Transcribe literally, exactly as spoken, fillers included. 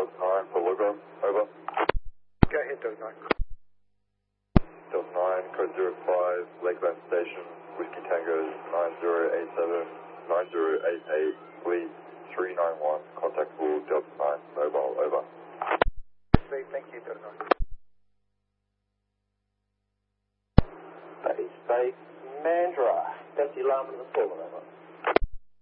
Delta nine for Logos, over. Go ahead, Delta nine. Delta nine, code zero five, Lakeland Station, Whiskey Tango nine zero eight seven, nine zero eight eight, fleet three nine one, contactable Delta nine, mobile, over. Thank you, Delta nine. Base Space, Mandra, that's the alarm in the fallen, over.